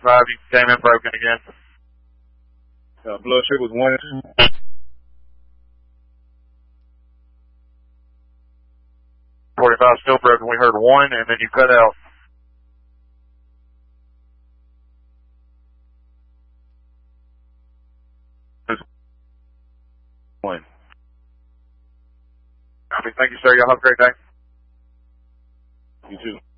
5, you came in broken again. Blood sugar was 1 and 2. 45 still broken. We heard 1, and then you cut out. One. Thank you, sir. Y'all have a great day. You too.